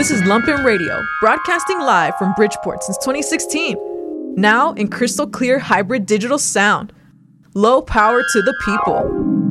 This is Lumpen Radio, broadcasting live from Bridgeport since 2016. Now in crystal clear hybrid digital sound. Low power to the people.